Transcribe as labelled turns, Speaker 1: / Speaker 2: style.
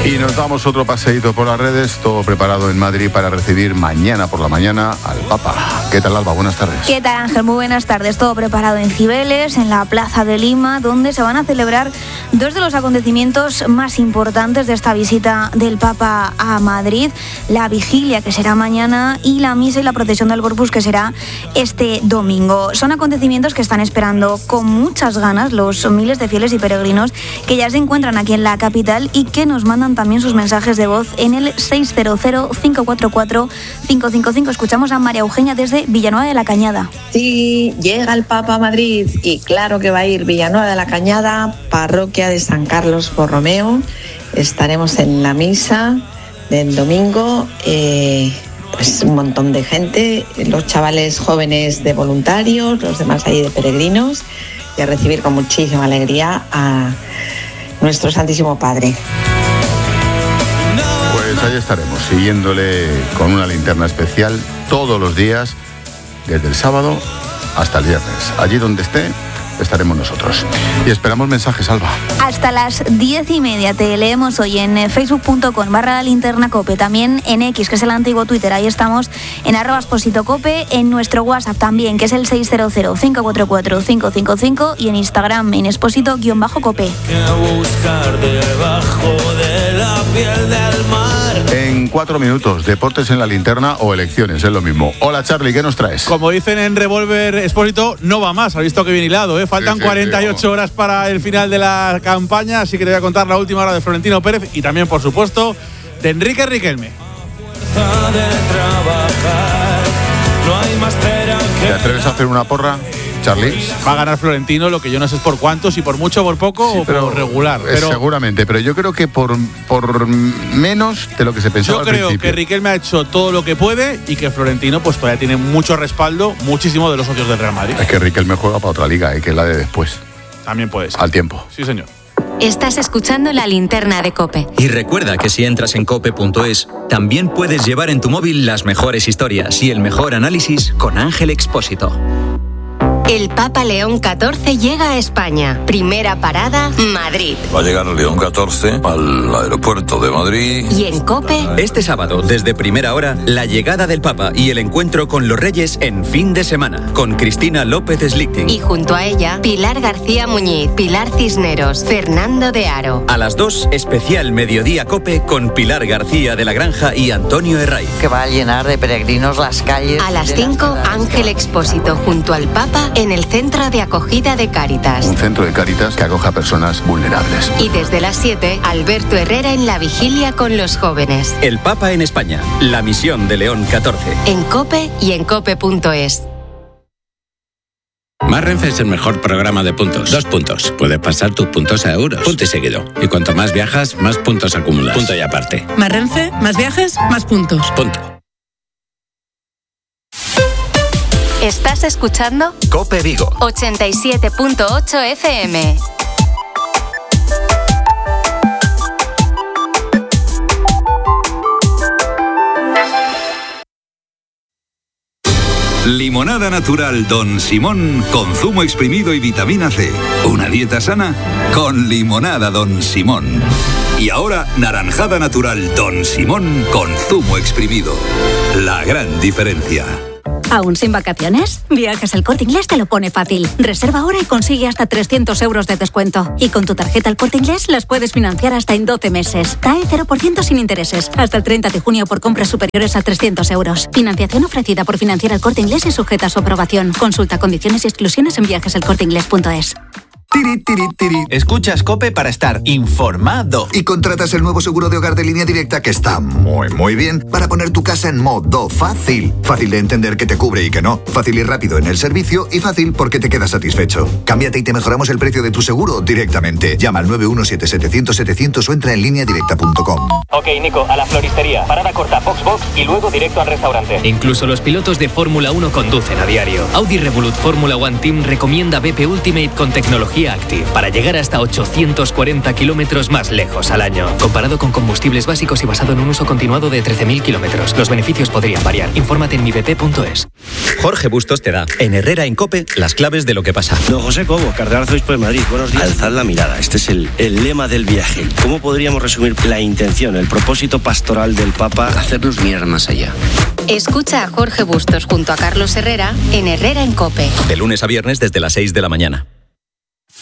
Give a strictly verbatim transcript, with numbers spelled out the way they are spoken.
Speaker 1: Y nos damos otro paseíto por las redes, todo preparado en Madrid para recibir mañana por la mañana al Papa. ¿Qué tal, Alba? Buenas tardes.
Speaker 2: ¿Qué tal, Ángel? Muy buenas tardes. Todo preparado en Cibeles, en la Plaza de Lima, donde se van a celebrar dos de los acontecimientos más importantes de esta visita del Papa a Madrid: la vigilia, que será mañana, y la misa y la procesión del Corpus, que será este domingo. Son acontecimientos que están esperando con muchas ganas los miles de fieles y peregrinos que ya se encuentran aquí en la capital y que nos mandan también sus mensajes de voz en el seis cero cero, cinco cuatro cuatro, cinco cinco cinco. Escuchamos a María Eugenia desde Villanueva de la Cañada.
Speaker 3: Sí, llega el Papa a Madrid y claro que va a ir Villanueva de la Cañada, parroquia de San Carlos Borromeo. Estaremos en la misa del domingo, eh, pues un montón de gente, los chavales jóvenes de voluntarios, los demás ahí de peregrinos, y a recibir con muchísima alegría a nuestro Santísimo Padre.
Speaker 1: Pues ahí estaremos, siguiéndole con una linterna especial todos los días, desde el sábado hasta el viernes. Allí donde esté, estaremos nosotros. Y esperamos mensajes, Alba.
Speaker 2: Hasta las diez y media te leemos hoy en facebook punto com barra linterna cope, también en X, que es el antiguo Twitter, ahí estamos, en arroba Expósito Cope, en nuestro WhatsApp también, que es el seis cero cero, cinco cuatro cuatro, cinco cinco cinco, y en Instagram en Expósito-Cope.
Speaker 4: Buscar debajo de la piel del mar.
Speaker 1: En cuatro minutos, deportes en la linterna o elecciones, es lo mismo. Hola, Charlie, ¿qué nos traes?
Speaker 5: Como dicen en Revolver Expósito, no va más, has visto que bien hilado, ¿eh? Faltan
Speaker 1: sí, sí,
Speaker 5: cuarenta y ocho
Speaker 1: sí,
Speaker 5: horas para el final de la campaña, así que te voy a contar la última hora de Florentino Pérez y también, por supuesto, de Enrique Riquelme.
Speaker 1: ¿Te atreves a hacer una porra, Charlie?
Speaker 5: Va a ganar Florentino, lo que yo no sé es por cuánto, si por mucho, por poco, sí, o por regular. Pero
Speaker 1: seguramente, pero yo creo que por, por menos de lo que se pensaba al principio.
Speaker 5: Yo creo que Riquelme ha hecho todo lo que puede y que Florentino pues todavía tiene mucho respaldo, muchísimo, de los socios del Real Madrid.
Speaker 1: Es que Riquelme juega para otra liga, ¿eh? Que es la de después.
Speaker 5: También puede ser.
Speaker 1: Al tiempo.
Speaker 5: Sí, señor.
Speaker 6: Estás escuchando la linterna de COPE.
Speaker 7: Y recuerda que si entras en cope punto es, también puedes llevar en tu móvil las mejores historias y el mejor análisis con Ángel Expósito.
Speaker 6: El Papa León catorce llega a España. Primera parada, Madrid.
Speaker 8: Va a llegar León catorce al aeropuerto de Madrid.
Speaker 6: Y en COPE...
Speaker 7: Este sábado, desde primera hora, la llegada del Papa y el encuentro con los Reyes en fin de semana, con Cristina López Slichting.
Speaker 6: Y junto a ella, Pilar García Muñiz, Pilar Cisneros, Fernando de Aro.
Speaker 7: A las dos, especial Mediodía COPE con Pilar García de la Granja y Antonio Herraiz.
Speaker 9: Que va a llenar de peregrinos las calles.
Speaker 6: A las cinco, Ángel Expósito junto al Papa en el Centro de Acogida de Cáritas.
Speaker 1: Un centro de Cáritas que acoge a personas vulnerables.
Speaker 6: Y desde las siete, Alberto Herrera en la vigilia con los jóvenes.
Speaker 7: El Papa en España, la misión de León catorce.
Speaker 6: En COPE y en cope punto es.
Speaker 10: Más Renfe es el mejor programa de puntos. Dos puntos. Puedes pasar tus puntos a euros. Punto y seguido. Y cuanto más viajas, más puntos acumulas. Punto y aparte.
Speaker 11: Más Renfe, más viajes, más puntos.
Speaker 10: Punto.
Speaker 6: ¿Estás escuchando?
Speaker 7: COPE Vigo.
Speaker 6: ochenta y siete punto ocho F M.
Speaker 12: Limonada natural Don Simón con zumo exprimido y vitamina C. Una dieta sana con limonada Don Simón. Y ahora naranjada natural Don Simón con zumo exprimido. La gran diferencia.
Speaker 13: ¿Aún sin vacaciones? Viajes El Corte Inglés te lo pone fácil. Reserva ahora y consigue hasta trescientos euros de descuento. Y con tu tarjeta El Corte Inglés las puedes financiar hasta en doce meses. T A E cero por ciento sin intereses. Hasta el treinta de junio por compras superiores a trescientos euros. Financiación ofrecida por Financiera El Corte Inglés y sujeta a su aprobación. Consulta condiciones y exclusiones en viajes el corte inglés punto es.
Speaker 14: Tiri, tiri, tiri. Escuchas COPE para estar informado.
Speaker 15: Y contratas el nuevo seguro de hogar de Línea Directa, que está muy, muy bien, para poner tu casa en modo fácil. Fácil de entender que te cubre y que no. Fácil y rápido en el servicio y fácil porque te quedas satisfecho. Cámbiate y te mejoramos el precio de tu seguro directamente. Llama al nueve uno siete setecientos setecientos o entra en línea directa punto com.
Speaker 16: Ok, Nico, a la floristería. Parada corta, Box Box y luego directo al restaurante.
Speaker 17: Incluso los pilotos de Fórmula uno conducen a diario. Audi Revolut Fórmula One Team recomienda B P Ultimate con tecnología energía Active para llegar hasta ochocientos cuarenta kilómetros más lejos al año. Comparado con combustibles básicos y basado en un uso continuado de trece mil kilómetros. Los beneficios podrían variar. Infórmate en mi b p punto es.
Speaker 18: Jorge Bustos te da, en Herrera en COPE, las claves de lo que pasa.
Speaker 19: Don José Cobo, cardenal arzobispo de Madrid. Buenos días. Alzad la mirada. Este es el, el lema del viaje. ¿Cómo podríamos resumir la intención, el propósito pastoral del Papa?
Speaker 20: Hacernos mirar más allá.
Speaker 6: Escucha a Jorge Bustos junto a Carlos Herrera en Herrera en COPE.
Speaker 18: De lunes a viernes desde las seis de la mañana.